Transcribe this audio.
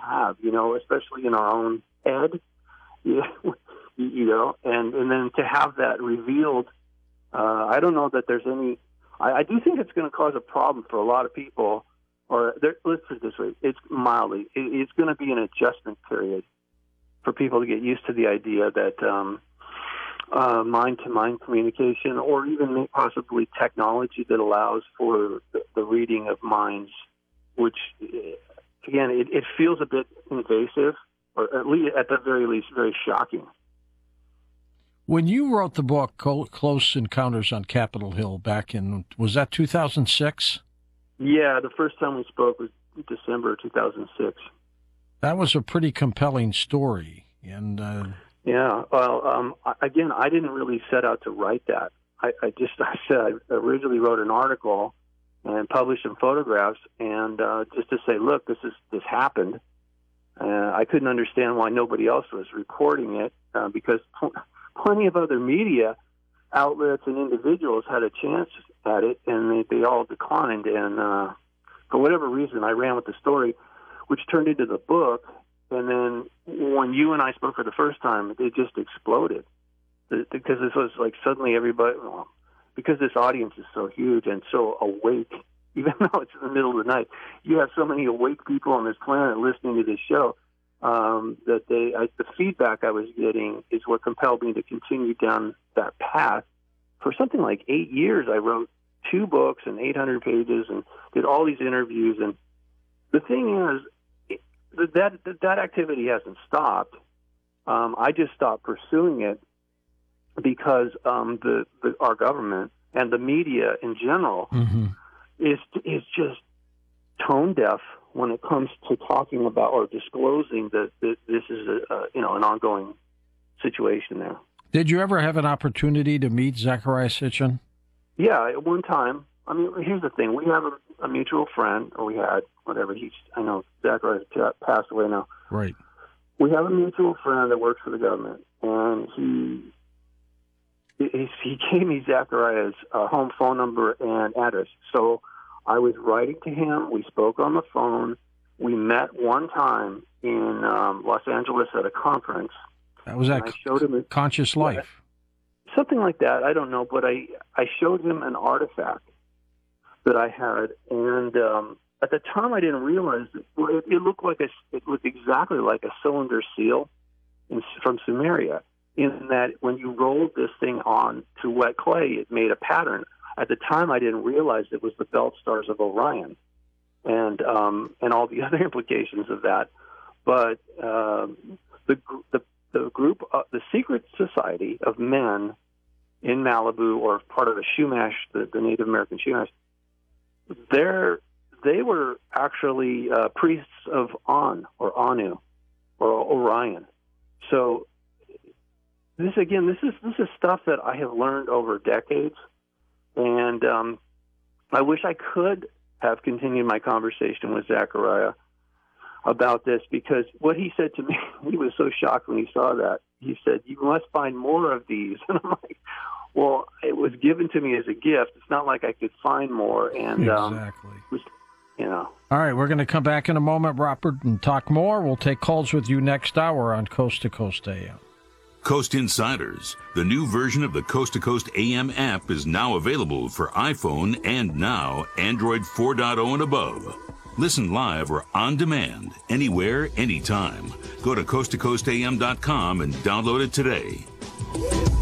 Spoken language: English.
have, especially in our own head, and then to have that revealed. I don't know that there's any. I do think it's going to cause a problem for a lot of people. Let's put it this way: it's mildly. It's going to be an adjustment period for people to get used to the idea that mind-to-mind communication, or even possibly technology that allows for the reading of minds, which, again, it feels a bit invasive, or at the very least, very shocking. When you wrote the book, Close Encounters on Capitol Hill, back in, was that 2006? Yeah, the first time we spoke was December 2006. That was a pretty compelling story. And yeah, well, again, I didn't really set out to write that. I originally wrote an article and published some photographs, and just to say, look, this happened. I couldn't understand why nobody else was reporting it, because plenty of other media outlets and individuals had a chance at it, and they all declined. And for whatever reason, I ran with the story, which turned into the book. And then when you and I spoke for the first time, it just exploded, because this was like suddenly everybody, because this audience is so huge and so awake, even though it's in the middle of the night, you have so many awake people on this planet listening to this show, that the feedback I was getting is what compelled me to continue down that path. For something like 8 years, I wrote 2 books and 800 pages and did all these interviews. And the thing is, that activity hasn't stopped. I just stopped pursuing it because our government and the media in general is just tone deaf when it comes to talking about or disclosing that this is an ongoing situation there. Did you ever have an opportunity to meet Zecharia Sitchin? Yeah, at one time. I mean, here's the thing: we have a mutual friend, or we had, whatever. I know Zecharia passed away now. Right. We have a mutual friend that works for the government, and he gave me Zechariah's home phone number and address. So I was writing to him. We spoke on the phone. We met one time in Los Angeles at a conference. That was at Conscious Life. Something like that. I don't know, but I showed him an artifact that I had, and at the time I didn't realize it looked exactly like a cylinder seal from Sumeria, in that when you rolled this thing on to wet clay, it made a pattern. At the time, I didn't realize it was the belt stars of Orion, and all the other implications of that. But the group, the secret society of men in Malibu, or part of the Chumash, the Native American Chumash, they were actually priests of On, or Anu, or Orion. So this is stuff that I have learned over decades, and I wish I could have continued my conversation with Zecharia about this, because what he said to me, he was so shocked when he saw that. He said, "You must find more of these." And I'm like, well, it was given to me as a gift. It's not like I could find more. And exactly. All right, we're going to come back in a moment, Robert, and talk more. We'll take calls with you next hour on Coast to Coast AM. Coast Insiders, the new version of the Coast to Coast AM app, is now available for iPhone and now Android 4.0 and above. Listen live or on demand, anywhere, anytime. Go to coasttocoastam.com and download it today.